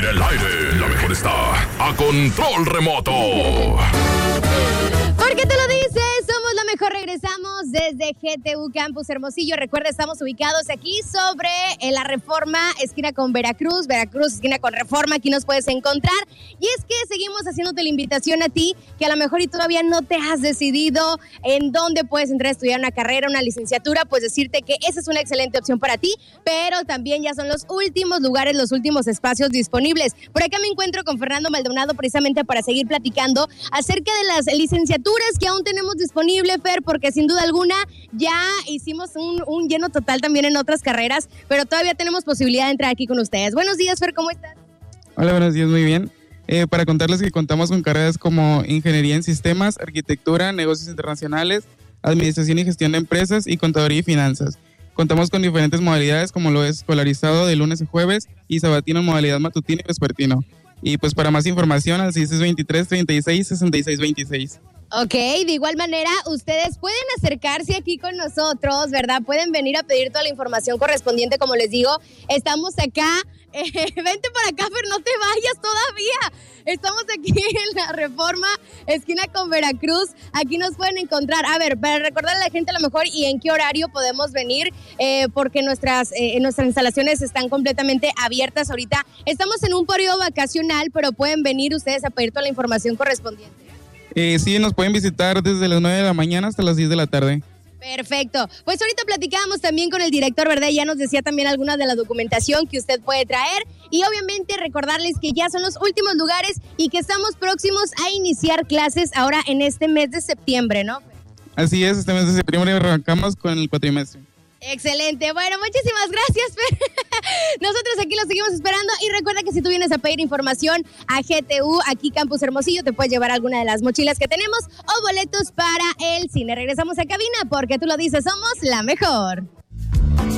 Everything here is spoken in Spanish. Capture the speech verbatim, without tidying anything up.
el aire, la mejor está a control remoto. ¿Por qué te lo dices? Somos la mejor. Regresamos desde G T U Campus Hermosillo. Recuerda, estamos ubicados aquí sobre en la Reforma, esquina con Veracruz, Veracruz, esquina con Reforma. Aquí nos puedes encontrar. Y es que seguimos haciéndote la invitación a ti, que a lo mejor y todavía no te has decidido en dónde puedes entrar a estudiar una carrera, una licenciatura, pues decirte que esa es una excelente opción para ti, pero también ya son los últimos lugares, los últimos espacios disponibles. Por acá me encuentro con Fernando Maldonado precisamente para seguir platicando acerca de las licenciaturas que aún tenemos disponible, Fer, porque sin duda alguna ya hicimos un, un lleno total también en otras carreras, pero todavía tenemos posibilidad de entrar aquí con ustedes. Buenos días, Fer, ¿cómo estás? Hola, buenos días, muy bien. Eh, para contarles que contamos con carreras como Ingeniería en Sistemas, Arquitectura, Negocios Internacionales, Administración y Gestión de Empresas y Contaduría y Finanzas. Contamos con diferentes modalidades como lo es escolarizado de lunes a jueves y sabatino en modalidad matutino y vespertino. Y pues para más información al seis veintitrés, treinta y seis, sesenta y seis veintiséis. Ok, de igual manera, ustedes pueden acercarse aquí con nosotros, ¿verdad? Pueden venir a pedir toda la información correspondiente, como les digo. Estamos acá, eh, vente para acá, Fer, no te vayas todavía. Estamos aquí en la Reforma, esquina con Veracruz. Aquí nos pueden encontrar. A ver, para recordarle a la gente a lo mejor y en qué horario podemos venir, eh, porque nuestras, eh, nuestras instalaciones están completamente abiertas ahorita. Estamos en un periodo vacacional, pero pueden venir ustedes a pedir toda la información correspondiente. Eh, sí, nos pueden visitar desde las nueve de la mañana hasta las diez de la tarde. Perfecto. Pues ahorita platicábamos también con el director, ¿verdad? Ya nos decía también alguna de la documentación que usted puede traer. Y obviamente recordarles que ya son los últimos lugares y que estamos próximos a iniciar clases ahora en este mes de septiembre, ¿no? Así es, este mes de septiembre arrancamos con el cuatrimestre. Excelente. Bueno, muchísimas gracias, Fer. Nosotros aquí los seguimos esperando y recuerda que si tú vienes a pedir información a G T U, aquí Campus Hermosillo, te puedes llevar alguna de las mochilas que tenemos o boletos para el cine. Regresamos a cabina porque tú lo dices, somos la mejor.